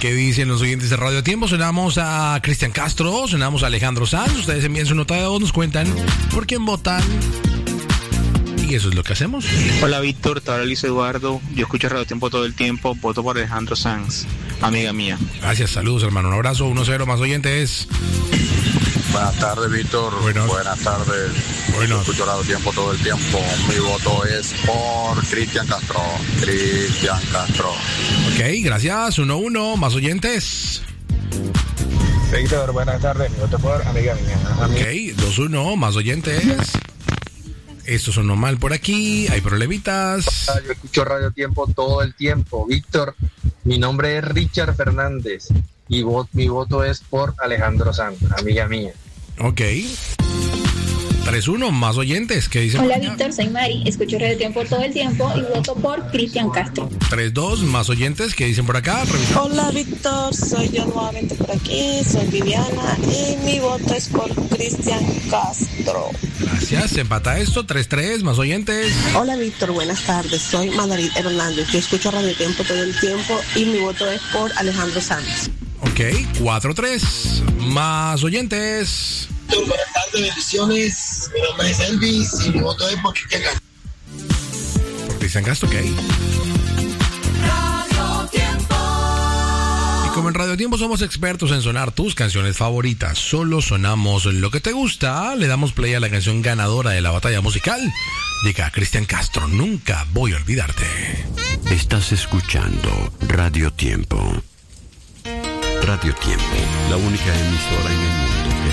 ¿Qué dicen los oyentes de Radio Tiempo? Sonamos a Cristian Castro, sonamos a Alejandro Sanz. Ustedes envían su nota de voz, nos cuentan por quién votan. Y eso es lo que hacemos. Hola Víctor, te habla Luis Eduardo. Yo escucho Radio Tiempo todo el tiempo. Voto por Alejandro Sanz, amiga mía. Gracias, saludos hermano. Un abrazo, 1-0, más oyentes. Buenas tardes, Víctor. Buenas tardes. Bueno. Escucho Radio Tiempo todo el tiempo. Mi voto es por Cristian Castro. Cristian Castro. Ok, gracias. 1-1, más oyentes. Víctor, buenas tardes. Mi voto por amiga mía. Ok, 2-1, más oyentes. Esto sonó mal por aquí, hay problemitas. Yo escucho Radio Tiempo todo el tiempo. Víctor, mi nombre es Richard Fernández y mi voto es por Alejandro Sanz, amiga mía. Ok. 3-1, más oyentes. ¿Qué dicen? Hola Víctor, soy Mari, escucho Radio Tiempo todo el tiempo y voto por Cristian Castro. 3-2, más oyentes. ¿Qué dicen por acá? Revisamos. Hola Víctor, soy yo nuevamente por aquí, soy Viviana y mi voto es por Cristian Castro. Gracias, se empata esto, 3-3, más oyentes. Hola Víctor, buenas tardes, soy Madalit Hernández, yo escucho Radio Tiempo todo el tiempo y mi voto es por Alejandro Sanz. Ok, 4-3, más oyentes. Buenas tardes, bendiciones. Mi nombre es Elvis y mi voto es por Cristian Castro. Por Cristian Castro, ok. Radio Tiempo. Y como en Radio Tiempo somos expertos en sonar tus canciones favoritas, solo sonamos lo que te gusta, le damos play a la canción ganadora de la batalla musical. Llega Cristian Castro, Nunca Voy a Olvidarte. Estás escuchando Radio Tiempo. Radio Tiempo, la única emisora en el mundo que